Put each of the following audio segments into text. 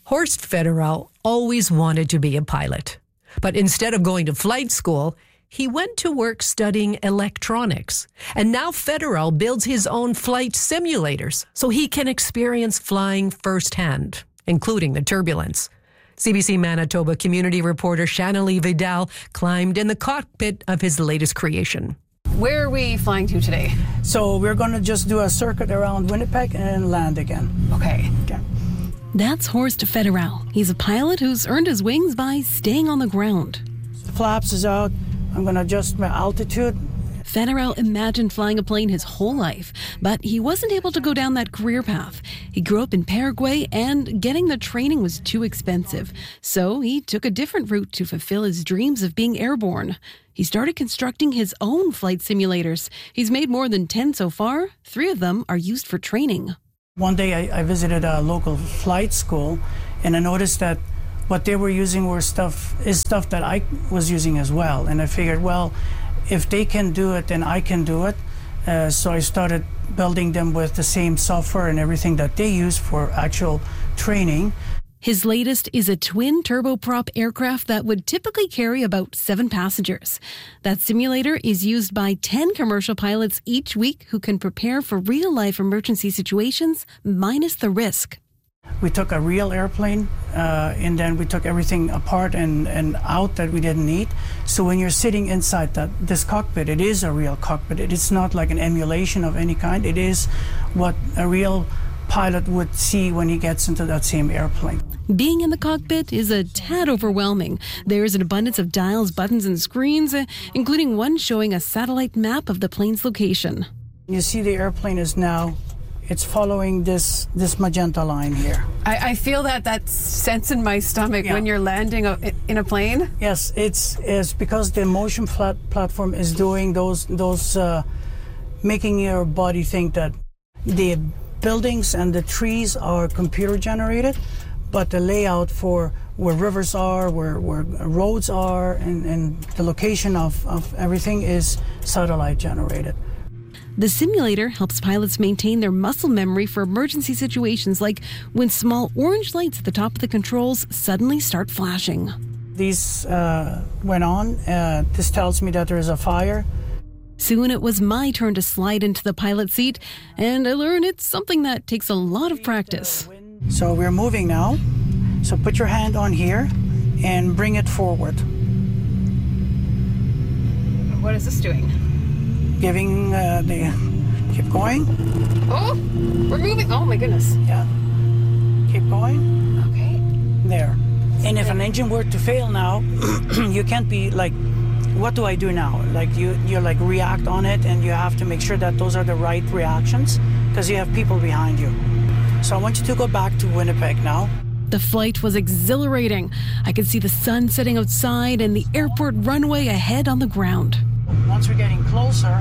Horst Federer always wanted to be a pilot. But instead of going to flight school, he went to work studying electronics. And now Federer builds his own flight simulators so he can experience flying firsthand, including the turbulence. CBC Manitoba community reporter Shannalee Vidal climbed in the cockpit of his latest creation. Where are we flying to today? So we're going to just do a circuit around Winnipeg and land again. Okay. That's Horst Federer. He's a pilot who's earned his wings by staying on the ground. The flaps is out. I'm going to adjust my altitude. Federer imagined flying a plane his whole life, but he wasn't able to go down that career path. He grew up in Paraguay, and getting the training was too expensive. So he took a different route to fulfill his dreams of being airborne. He started constructing his own flight simulators. He's made more than 10 so far. 3 of them are used for training. One day I visited a local flight school, and I noticed that what they were using is stuff that I was using as well. And I figured, well, if they can do it, then I can do it. So I started building them with the same software and everything that they use for actual training. His latest is a twin turboprop aircraft that would typically carry about 7 passengers. That simulator is used by 10 commercial pilots each week who can prepare for real-life emergency situations minus the risk. We took a real airplane and then we took everything apart and out that we didn't need. So when you're sitting inside this cockpit, it is a real cockpit. It is not like an emulation of any kind. It is what a real pilot would see when he gets into that same airplane. Being in the cockpit is a tad overwhelming. There's an abundance of dials, buttons, and screens, including one showing a satellite map of the plane's location. You see the airplane is now, it's following this magenta line here. I feel that sense in my stomach when you're landing in a plane. Yes, it's because the motion platform is doing those making your body think that the buildings and the trees are computer generated, but the layout for where rivers are, where roads are, and the location of everything is satellite generated. The simulator helps pilots maintain their muscle memory for emergency situations, like when small orange lights at the top of the controls suddenly start flashing. These went on. This tells me that there is a fire. Soon it was my turn to slide into the pilot seat, and I learned it's something that takes a lot of practice. So we're moving now. So put your hand on here and bring it forward. What is this doing? Giving keep going. Oh, we're moving. Oh my goodness. Yeah. Keep going. Okay. There. And if an engine were to fail now, you can't be like, what do I do now? Like you like react on it, and you have to make sure that those are the right reactions because you have people behind you. So I want you to go back to Winnipeg now. The flight was exhilarating. I could see the sun setting outside and the airport runway ahead on the ground. Once we're getting closer,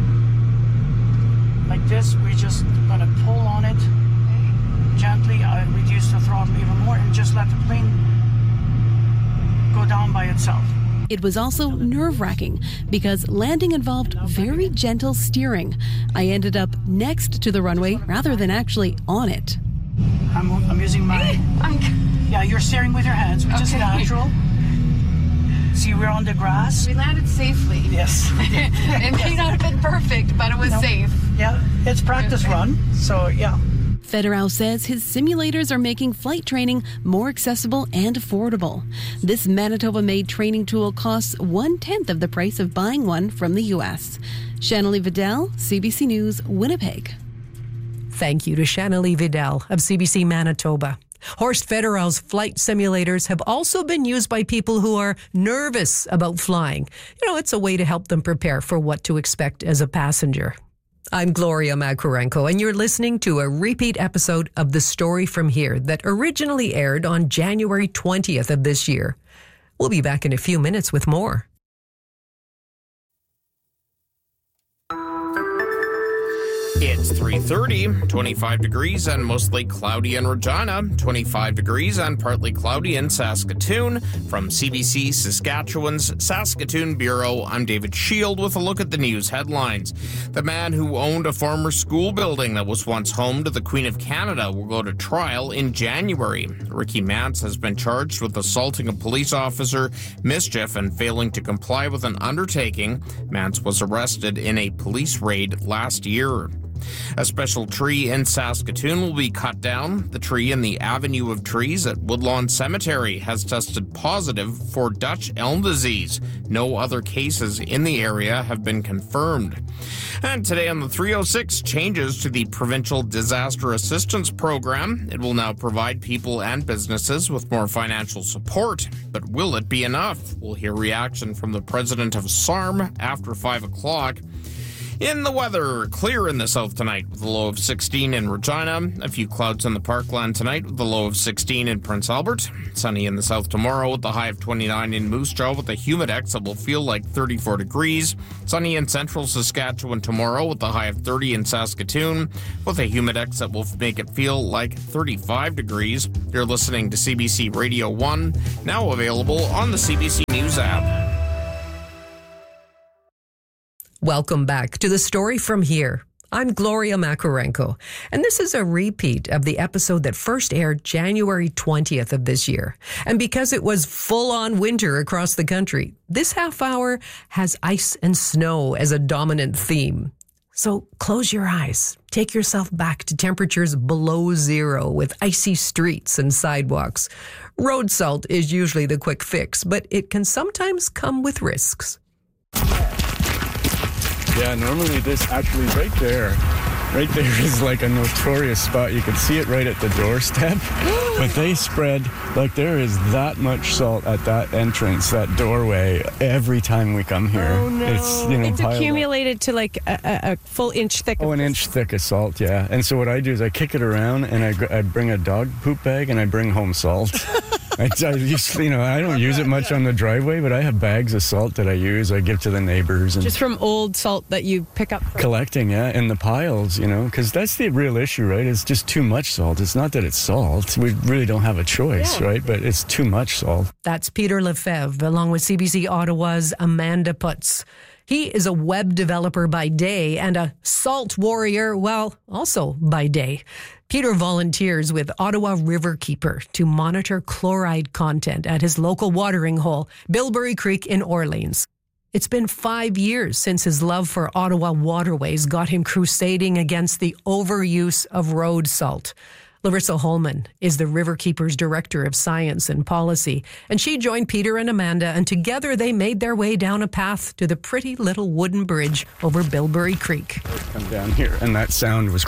like this, we're just gonna pull on it gently, reduce the throttle even more, and just let the plane go down by itself. It was also nerve-wracking because landing involved very gentle steering. I ended up next to the runway rather than actually on it. I'm using my... Yeah, you're steering with your hands, which is natural. See, we're on the grass. We landed safely. Yes. It may not have been perfect, but it was safe. Yeah, it's practice run, so yeah. Federer says his simulators are making flight training more accessible and affordable. This Manitoba-made training tool costs 1/10 of the price of buying one from the U.S. Shannalee Vidal, CBC News, Winnipeg. Thank you to Shannalee Vidal of CBC Manitoba. Horst Federer's flight simulators have also been used by people who are nervous about flying. You know, it's a way to help them prepare for what to expect as a passenger. I'm Gloria Makurenko, and you're listening to a repeat episode of The Story From Here that originally aired on January 20th of this year. We'll be back in a few minutes with more. It's 3:30, 25 degrees and mostly cloudy in Regina, 25 degrees and partly cloudy in Saskatoon. From CBC Saskatchewan's Saskatoon Bureau, I'm David Shield with a look at the news headlines. The man who owned a former school building that was once home to the Queen of Canada will go to trial in January. Ricky Mance has been charged with assaulting a police officer, mischief, and failing to comply with an undertaking. Mance was arrested in a police raid last year. A special tree in Saskatoon will be cut down. The tree in the Avenue of Trees at Woodlawn Cemetery has tested positive for Dutch elm disease. No other cases in the area have been confirmed. And today on the 306, changes to the Provincial Disaster Assistance Program. It will now provide people and businesses with more financial support. But will it be enough? We'll hear reaction from the president of SARM after 5 o'clock. In the weather, clear in the south tonight with a low of 16 in Regina. A few clouds in the Parkland tonight with a low of 16 in Prince Albert. Sunny in the south tomorrow with a high of 29 in Moose Jaw with a humidex that will feel like 34 degrees. Sunny in central Saskatchewan tomorrow with a high of 30 in Saskatoon with a humidex that will make it feel like 35 degrees. You're listening to CBC Radio 1, now available on the CBC News app. Welcome back to The Story From Here. I'm Gloria Makarenko, and this is a repeat of the episode that first aired January 20th of this year. And because it was full-on winter across the country, this half hour has ice and snow as a dominant theme. So close your eyes. Take yourself back to temperatures below zero with icy streets and sidewalks. Road salt is usually the quick fix, but it can sometimes come with risks. Yeah, normally this actually right there is like a notorious spot. You can see it right at the doorstep, but they spread, like there is that much salt at that entrance, that doorway, every time we come here. Oh, no. It's accumulated to like a full inch thick. Oh, an inch thick of salt, yeah. And so what I do is I kick it around and I bring a dog poop bag and I bring home salt. I don't use it much on the driveway, but I have bags of salt that I use. I give to the neighbors. And just from old salt that you pick up from. Collecting, yeah, in the piles, because that's the real issue, right? It's just too much salt. It's not that it's salt. We really don't have a choice, right? But it's too much salt. That's Peter Lefebvre, along with CBC Ottawa's Amanda Putz. He is a web developer by day and a salt warrior, also by day. Peter volunteers with Ottawa Riverkeeper to monitor chloride content at his local watering hole, Bilberry Creek in Orleans. It's been 5 years since his love for Ottawa waterways got him crusading against the overuse of road salt. Larissa Holman is the Riverkeeper's Director of Science and Policy, and she joined Peter and Amanda, and together they made their way down a path to the pretty little wooden bridge over Bilberry Creek. Come down here, and that sound was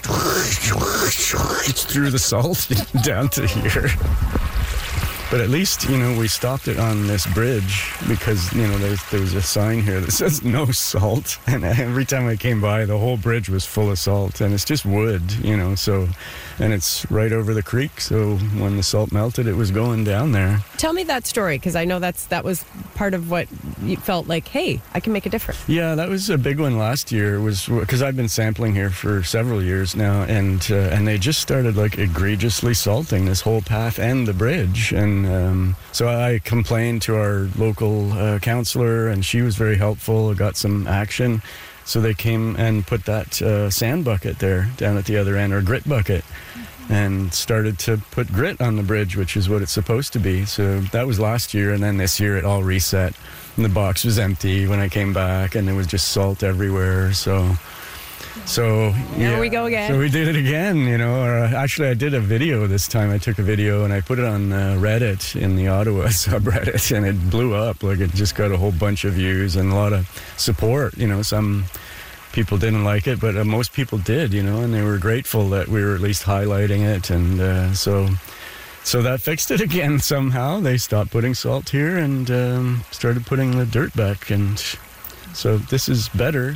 it's through the salt down to here. But at least, we stopped it on this bridge because, there was a sign here that says no salt. And every time I came by, the whole bridge was full of salt. And it's just wood, and it's right over the creek. So when the salt melted, it was going down there. Tell me that story, because I know that was part of what you felt like, hey, I can make a difference. Yeah, that was a big one last year, was because I've been sampling here for several years now. And they just started egregiously salting this whole path and the bridge. And so I complained to our local councillor, and she was very helpful, got some action. So they came and put that sand bucket there down at the other end, or grit bucket, and started to put grit on the bridge, which is what it's supposed to be. So that was last year, and then this year it all reset. And the box was empty when I came back, and there was just salt everywhere. So here we go again. So we did it again, Actually, I did a video this time. I took a video and I put it on Reddit in the Ottawa subreddit, and it blew up. It just got a whole bunch of views and a lot of support. Some people didn't like it, but most people did, and they were grateful that we were at least highlighting it. And so that fixed it again somehow. They stopped putting salt here and started putting the dirt back. And so this is better.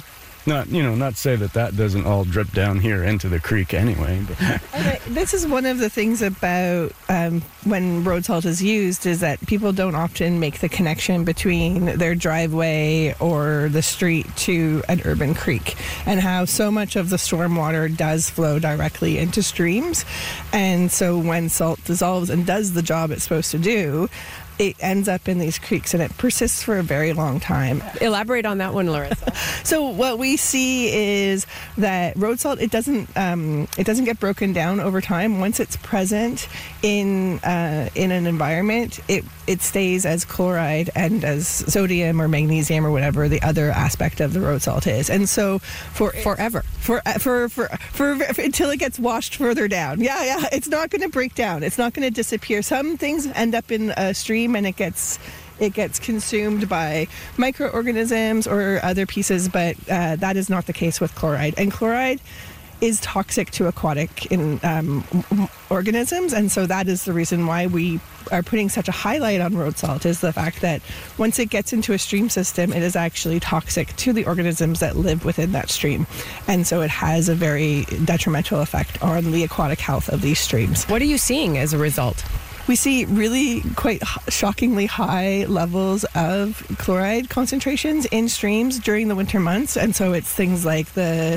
Not say that doesn't all drip down here into the creek anyway. But. Okay. This is one of the things about when road salt is used is that people don't often make the connection between their driveway or the street to an urban creek, and how so much of the stormwater does flow directly into streams. And so when salt dissolves and does the job it's supposed to do, it ends up in these creeks and it persists for a very long time. Elaborate on that one, Larissa. So what we see is that road salt, it doesn't get broken down over time. Once it's present in an environment, it stays as chloride and as sodium or magnesium or whatever the other aspect of the road salt is. And so forever. For until it gets washed further down. Yeah, it's not going to break down. It's not going to disappear. Some things end up in a stream and it gets consumed by microorganisms or other pieces, but that is not the case with chloride. And chloride is toxic to aquatic organisms, and so that is the reason why we are putting such a highlight on road salt, is the fact that once it gets into a stream system, it is actually toxic to the organisms that live within that stream, and so it has a very detrimental effect on the aquatic health of these streams. What are you seeing as a result? We see really quite shockingly high levels of chloride concentrations in streams during the winter months. And so it's things like the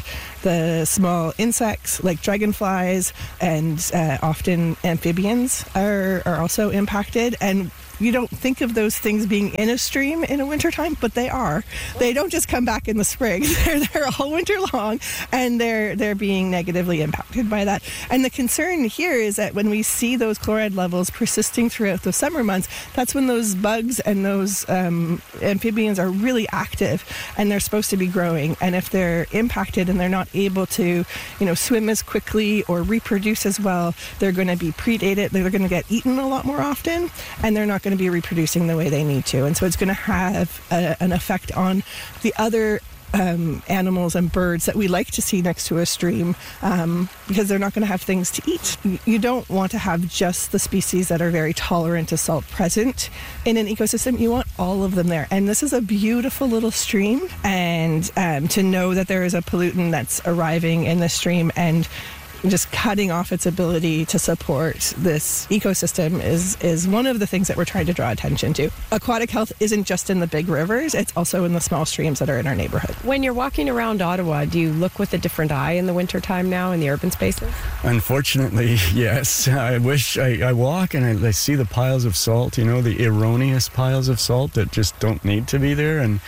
small insects like dragonflies, and often amphibians are also impacted. And you don't think of those things being in a stream in a wintertime, but they are. They don't just come back in the spring. They're there all winter long, and they're being negatively impacted by that. And the concern here is that when we see those chloride levels persisting throughout the summer months, that's when those bugs and those amphibians are really active, and they're supposed to be growing. And if they're impacted and they're not able to, swim as quickly or reproduce as well, they're going to be predated. They're going to get eaten a lot more often, and they're not going to be reproducing the way they need to. And so it's going to have an effect on the other animals and birds that we like to see next to a stream, because they're not going to have things to eat. You don't want to have just the species that are very tolerant to salt present in an ecosystem. You want all of them there. And this is a beautiful little stream, and to know that there is a pollutant that's arriving in the stream and just cutting off its ability to support this ecosystem is one of the things that we're trying to draw attention to. Aquatic health isn't just in the big rivers, it's also in the small streams that are in our neighborhood. When you're walking around Ottawa, do you look with a different eye in the wintertime now in the urban spaces? Unfortunately, yes. I wish I walk and I see the piles of salt, the erroneous piles of salt that just don't need to be there. And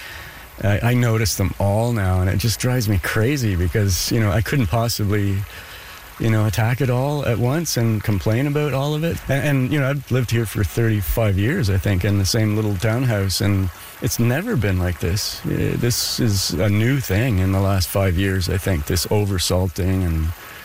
I notice them all now, and it just drives me crazy because, I couldn't possibly attack it all at once and complain about all of it. And I've lived here for 35 years, I think, in the same little townhouse, and it's never been like this. This is a new thing in the last 5 years, I think, this oversalting, and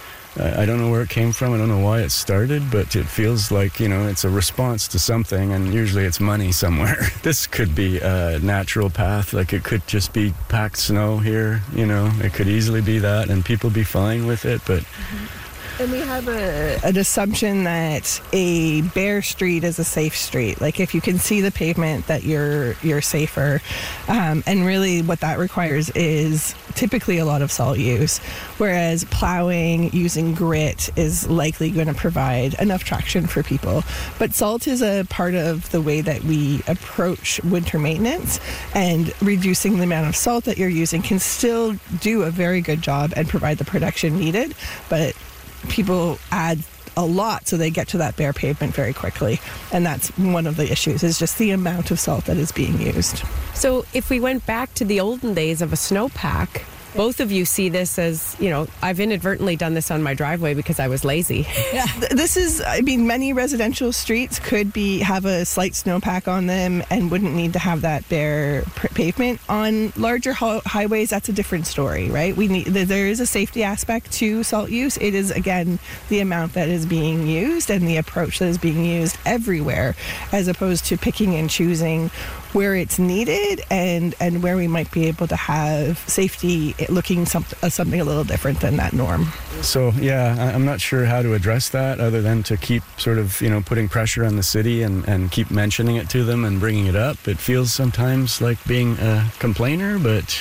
I don't know where it came from. I don't know why it started, but it feels like, it's a response to something, and usually it's money somewhere. This could be a natural path. Like, it could just be packed snow here, It could easily be that, and people be fine with it, but... And we have an assumption that a bare street is a safe street. Like, if you can see the pavement, that you're safer. And really what that requires is typically a lot of salt use, whereas plowing using grit is likely going to provide enough traction for people. But salt is a part of the way that we approach winter maintenance, and reducing the amount of salt that you're using can still do a very good job and provide the production needed, but people add a lot so they get to that bare pavement very quickly, and that's one of the issues, is just the amount of salt that is being used. So if we went back to the olden days of a snowpack, both of you see this as, I've inadvertently done this on my driveway because I was lazy. Yeah. This is, many residential streets could have a slight snowpack on them and wouldn't need to have that bare pavement. On larger highways, that's a different story, right? There is a safety aspect to salt use. It is, again, the amount that is being used and the approach that is being used everywhere, as opposed to picking and choosing where it's needed and where we might be able to have safety looking something a little different than that norm. So, yeah, I'm not sure how to address that other than to keep sort of, putting pressure on the city and keep mentioning it to them and bringing it up. It feels sometimes like being a complainer, but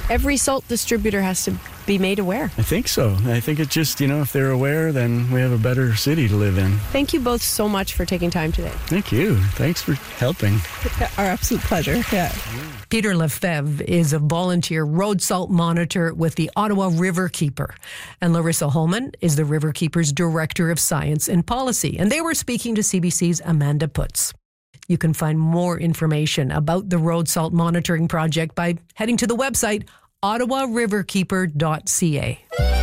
Every salt distributor has to be made aware. I think so. I think it's just, if they're aware, then we have a better city to live in. Thank you both so much for taking time today. Thank you. Thanks for helping. Yeah, our absolute pleasure. Yeah. Peter Lefebvre is a volunteer road salt monitor with the Ottawa Riverkeeper. And Larissa Holman is the Riverkeeper's Director of Science and Policy. And they were speaking to CBC's Amanda Putz. You can find more information about the road salt monitoring project by heading to the website ottawariverkeeper.ca.